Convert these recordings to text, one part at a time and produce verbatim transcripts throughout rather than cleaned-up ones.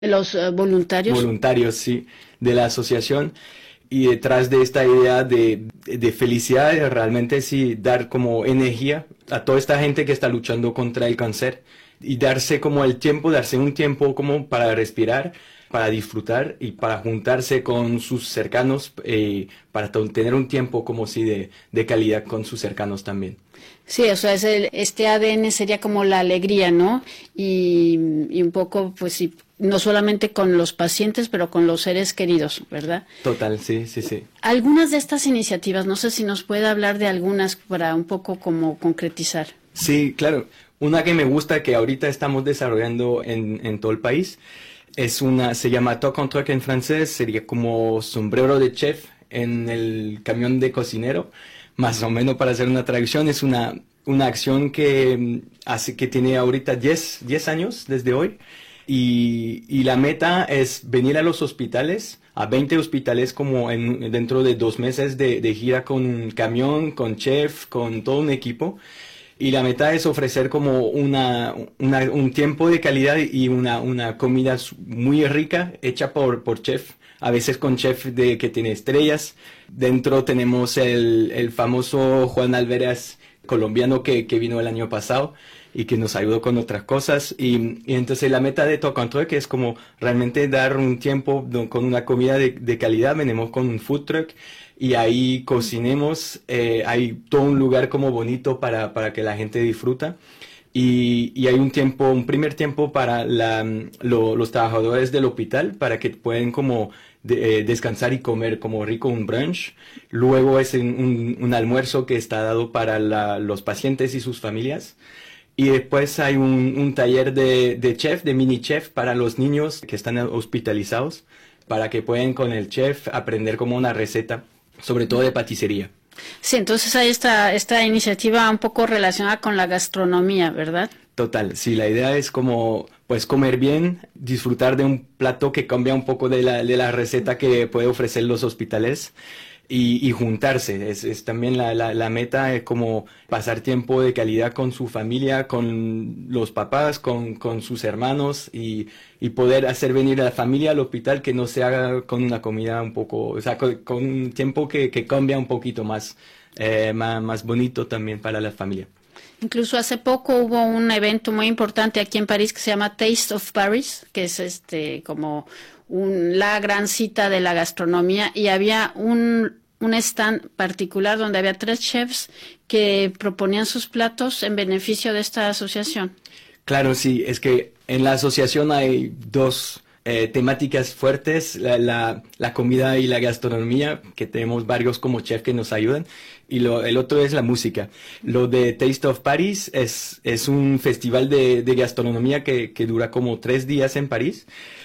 De los eh, voluntarios. voluntarios, sí, de la asociación. Y detrás de esta idea de, de felicidad, realmente sí, dar como energía a toda esta gente que está luchando contra el cáncer y darse como el tiempo, darse un tiempo como para respirar, para disfrutar y para juntarse con sus cercanos, eh, para tener un tiempo como si de, de calidad con sus cercanos también. Sí, o sea, es el, este A D N sería como la alegría, ¿no? Y, y un poco, pues sí, no solamente con los pacientes, pero con los seres queridos, ¿verdad? Total, sí, sí, sí. Algunas de estas iniciativas, no sé si nos puede hablar de algunas para un poco como concretizar. Sí, claro. Una que me gusta que ahorita estamos desarrollando en, en todo el país es una, se llama Toc en Trac en francés, sería como sombrero de chef en el camión de cocinero, más o menos para hacer una traducción. Es una, una acción que hace, que tiene ahorita diez años desde hoy. Y, y la meta es venir a los hospitales, a veinte hospitales como en, dentro de dos meses de, de gira con un camión, con chef, con todo un equipo. Y la meta es ofrecer como una, una, un tiempo de calidad y una, una comida muy rica hecha por, por chef, a veces con chef de, que tiene estrellas. Dentro tenemos el, el famoso Juan Alvarez colombiano que, que vino el año pasado y que nos ayudó con otras cosas. Y, y entonces la meta de Toc en Trac es como realmente dar un tiempo con una comida de, de calidad. Venimos con un food truck y ahí cocinemos. Eh, hay todo un lugar como bonito para, para que la gente disfruta. Y, y hay un tiempo, un primer tiempo para la, lo, los trabajadores del hospital para que puedan como de, eh, descansar y comer como rico un brunch. Luego es un, un, un almuerzo que está dado para la, los pacientes y sus familias. Y después hay un, un taller de, de chef, de mini chef para los niños que están hospitalizados, para que puedan con el chef aprender como una receta, sobre todo de paticería. Sí, entonces hay esta, esta iniciativa un poco relacionada con la gastronomía, ¿verdad? Total, sí, la idea es como pues comer bien, disfrutar de un plato que cambia un poco de la, de la receta que puede ofrecer los hospitales. Y, y juntarse, es, es también la, la, la meta, es como pasar tiempo de calidad con su familia, con los papás, con, con sus hermanos y, y poder hacer venir a la familia al hospital que no se haga con una comida un poco, o sea, con, con un tiempo que, que cambia un poquito más, eh, más, más bonito también para la familia. Incluso hace poco hubo un evento muy importante aquí en París que se llama Taste of Paris, que es este como un, la gran cita de la gastronomía, y había un un stand particular donde había tres chefs que proponían sus platos en beneficio de esta asociación. Claro, sí, es que en la asociación hay dos eh, temáticas fuertes, la, la, la comida y la gastronomía, que tenemos varios como chefs que nos ayudan, y lo, el otro es la música. Lo de Taste of Paris es, es un festival de, de gastronomía que, que dura como tres días en París.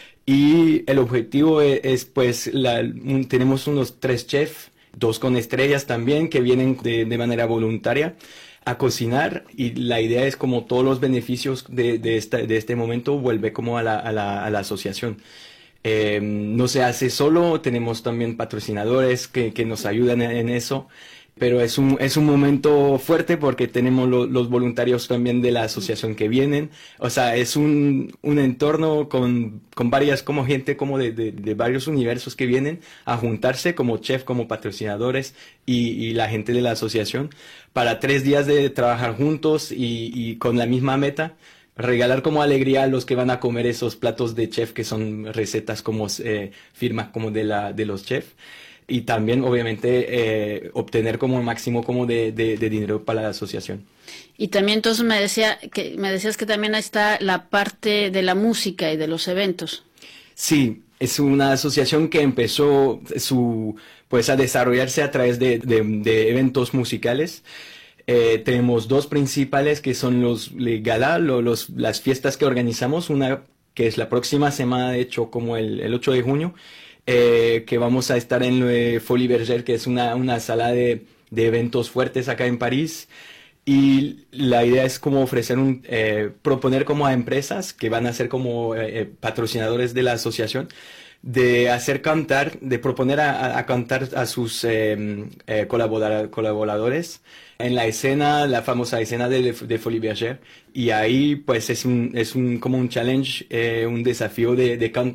Y el objetivo es, es pues, la, un, tenemos unos tres chefs, dos con estrellas también, que vienen de, de manera voluntaria a cocinar, y la idea es como todos los beneficios de, de, esta, de este momento vuelve como a la, a la, a la asociación. Eh, no se hace solo, tenemos también patrocinadores que, que nos ayudan en, en eso. Pero es un, es un momento fuerte porque tenemos lo, los voluntarios también de la asociación que vienen. O sea, es un, un entorno con, con varias, como gente como de, de, de varios universos que vienen a juntarse como chef, como patrocinadores y, y la gente de la asociación para tres días de trabajar juntos y, y con la misma meta. Regalar como alegría a los que van a comer esos platos de chef que son recetas como eh, firmas como de, la, de los chefs. Y también, obviamente, eh, obtener como el máximo como de, de, de dinero para la asociación. Y también entonces me decía que me decías que también está la parte de la música y de los eventos. Sí, es una asociación que empezó su pues a desarrollarse a través de, de, de eventos musicales. Eh, tenemos dos principales que son los gala, los, los, las fiestas que organizamos. Una que es la próxima semana, de hecho, como el, el ocho de junio. Eh, que vamos a estar en eh, Folies Bergère, que es una, una sala de, de eventos fuertes acá en París. Y la idea es como ofrecer un, eh, proponer como a empresas que van a ser como eh, eh, patrocinadores de la asociación, de hacer cantar, de proponer a, a cantar a sus eh, eh, colabora- colaboradores en la escena, la famosa escena de, de Folies Bergère. Y ahí pues es un, es un, como un challenge, eh, un desafío de, de cantar